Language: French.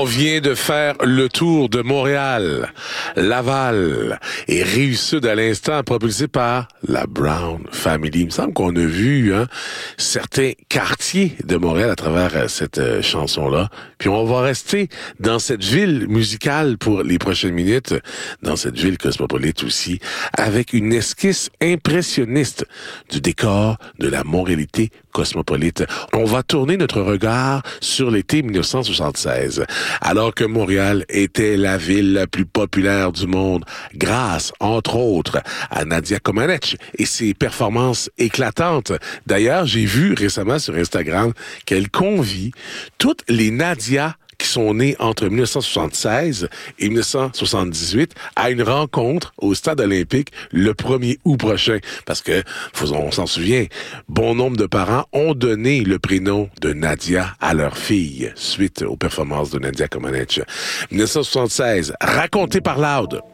On vient de faire le tour de Montréal, Laval et Rive-Sud à l'instant, propulsé par la Brown Family. Il me semble qu'on a vu certains quartiers de Montréal à travers cette chanson-là. Puis on va rester dans cette ville musicale pour les prochaines minutes, dans cette ville cosmopolite aussi, avec une esquisse impressionniste du décor de la Montréalité cosmopolite. On va tourner notre regard sur l'été 1976, alors que Montréal était la ville la plus populaire du monde, grâce, entre autres, à Nadia Comaneci et ses performances éclatantes. D'ailleurs, j'ai vu récemment sur Instagram qu'elle convie toutes les Nadia qui sont nés entre 1976 et 1978 à une rencontre au Stade olympique le 1er août prochain. Parce que, on s'en souvient, bon nombre de parents ont donné le prénom de Nadia à leur fille suite aux performances de Nadia Comaneci. 1976, raconté par Loud.